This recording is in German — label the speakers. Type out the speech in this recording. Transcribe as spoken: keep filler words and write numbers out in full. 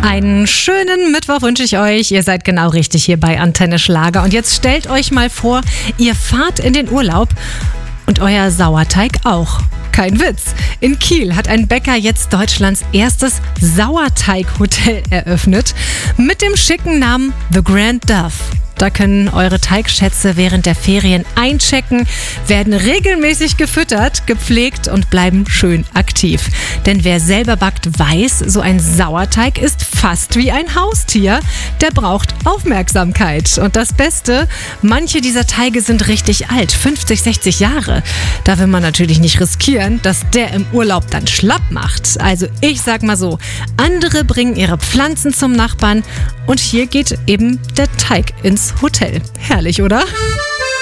Speaker 1: Einen schönen Mittwoch wünsche ich euch. Ihr seid genau richtig hier bei Antenne Schlager. Und jetzt stellt euch mal vor, ihr fahrt in den Urlaub und euer Sauerteig auch. Kein Witz. In Kiel hat ein Bäcker jetzt Deutschlands erstes Sauerteighotel eröffnet mit dem schicken Namen The Grand Dove. Da können eure Teigschätze während der Ferien einchecken, werden regelmäßig gefüttert, gepflegt und bleiben schön aktiv. Denn wer selber backt, weiß, so ein Sauerteig ist fast wie ein Haustier. Der braucht Aufmerksamkeit. Und das Beste, manche dieser Teige sind richtig alt, fünfzig, sechzig Jahre. Da will man natürlich nicht riskieren, dass der im Urlaub dann schlapp macht. Also ich sag mal so, andere bringen ihre Pflanzen zum Nachbarn und hier geht eben der Teig ins Hotel. Herrlich, oder?